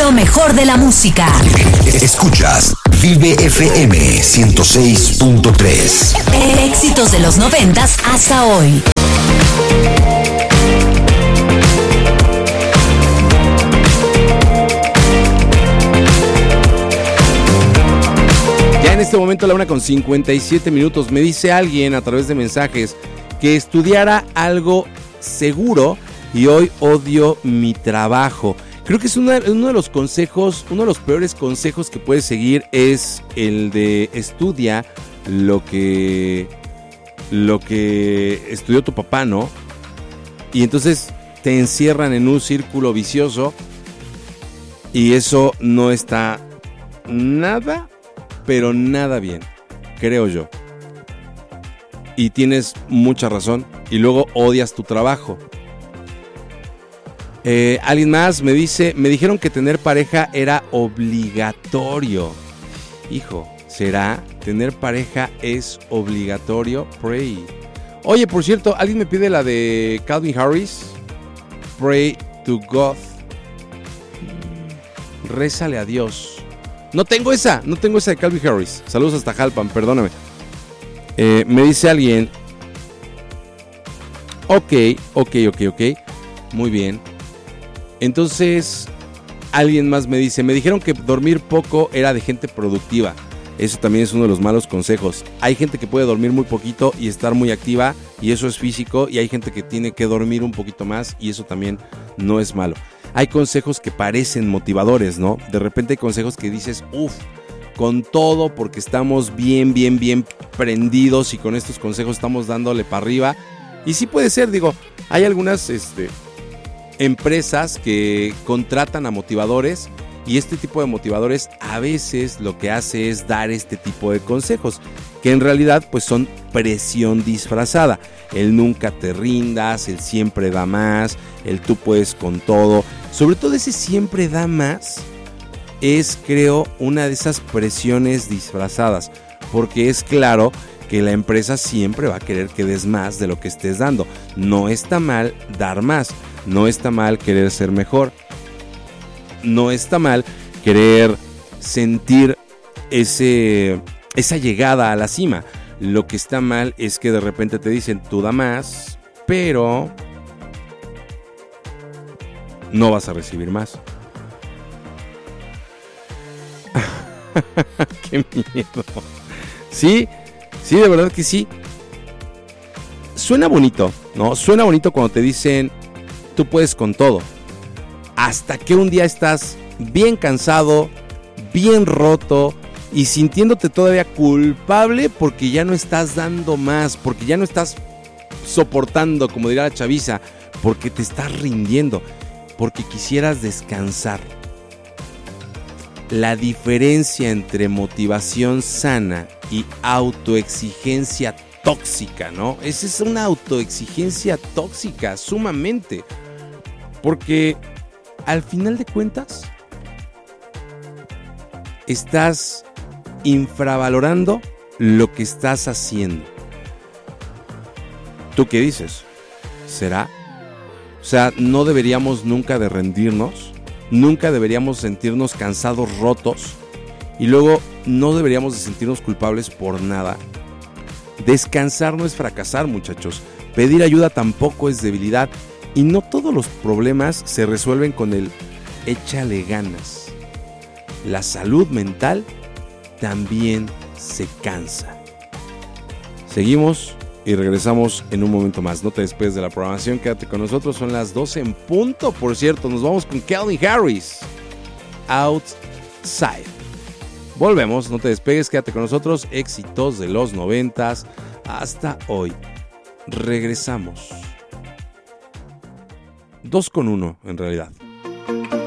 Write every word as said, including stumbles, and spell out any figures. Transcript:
Lo mejor de la música. Escuchas Vive F M ciento seis punto tres. Éxitos de los noventas hasta hoy. Ya en este momento, a la una con cincuenta y siete minutos, me dice alguien a través de mensajes que estudiara algo seguro y hoy odio mi trabajo. Creo que es una, uno de los consejos, uno de los peores consejos que puedes seguir es el de estudia lo que, lo que estudió tu papá, ¿no? Y entonces te encierran en un círculo vicioso y eso no está nada, pero nada bien, creo yo. Y tienes mucha razón y luego odias tu trabajo. Eh, alguien más me dice, me dijeron que tener pareja era obligatorio. Hijo, ¿será? ¿Tener pareja es obligatorio? Pray. Oye, por cierto, alguien me pide la de Calvin Harris. Pray to God. Rézale a Dios. No tengo esa, no tengo esa de Calvin Harris. Saludos hasta Jalpan, perdóname. Eh, me dice alguien. Ok, ok, ok, ok. Muy bien. Entonces, alguien más me dice, me dijeron que dormir poco era de gente productiva. Eso también es uno de los malos consejos. Hay gente que puede dormir muy poquito y estar muy activa, y eso es físico, y hay gente que tiene que dormir un poquito más, y eso también no es malo. Hay consejos que parecen motivadores, ¿no? De repente hay consejos que dices, uff, con todo, porque estamos bien, bien, bien prendidos, y con estos consejos estamos dándole para arriba. Y sí puede ser, digo, hay algunas, este... empresas que contratan a motivadores y este tipo de motivadores a veces lo que hace es dar este tipo de consejos que en realidad pues son presión disfrazada. El nunca te rindas, el siempre da más, el tú puedes con todo. Sobre todo ese siempre da más es, creo, una de esas presiones disfrazadas, porque es claro que la empresa siempre va a querer que des más de lo que estés dando. No está mal dar más. No está mal querer ser mejor. No está mal querer sentir ese, esa llegada a la cima. Lo que está mal es que de repente te dicen, tú da más, pero no vas a recibir más. ¡Qué miedo! Sí, sí, de verdad que sí. Suena bonito, ¿no? Suena bonito cuando te dicen, tú puedes con todo. Hasta que un día estás bien cansado, bien roto y sintiéndote todavía culpable porque ya no estás dando más, porque ya no estás soportando, como dirá la chaviza, porque te estás rindiendo, porque quisieras descansar. La diferencia entre motivación sana y autoexigencia tóxica, ¿no? Esa es una autoexigencia tóxica, sumamente. Porque al final de cuentas estás infravalorando lo que estás haciendo. ¿Tú qué dices? ¿Será? O sea, no deberíamos nunca de rendirnos, nunca deberíamos sentirnos cansados, rotos, y luego no deberíamos de sentirnos culpables por nada. Descansar no es fracasar, muchachos. Pedir ayuda tampoco es debilidad. Y no todos los problemas se resuelven con el échale ganas. La salud mental también se cansa. Seguimos y regresamos en un momento más. No te despegues de la programación, quédate con nosotros. Son las doce en punto, por cierto. Nos vamos con Calvin Harris, Outside. Volvemos, no te despegues, quédate con nosotros. Éxitos de los noventas hasta hoy. Regresamos. Dos con uno, en realidad.